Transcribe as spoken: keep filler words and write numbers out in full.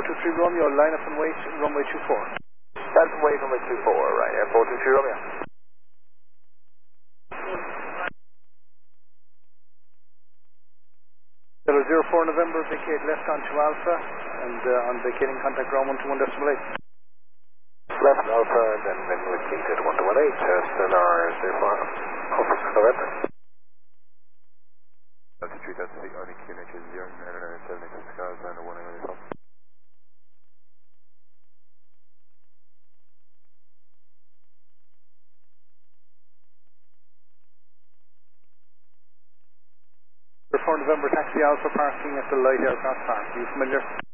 four two three Romeo, line up and wait, runway two four. That's wait, runway two four, right, yeah, four two three Romeo. zero four November, vacate left onto Alpha, and uh, on vacating contact ground one two one decimal eight. Left Alpha, and then then vacated one two one eight, uh, Stellar zero four, Alpha November. Altitude, that's the only Q N H is zero nine nine seven six cars, and one nine nine. zero four November, taxi Alpha, parking at the Light Aircraft Park. Are you familiar?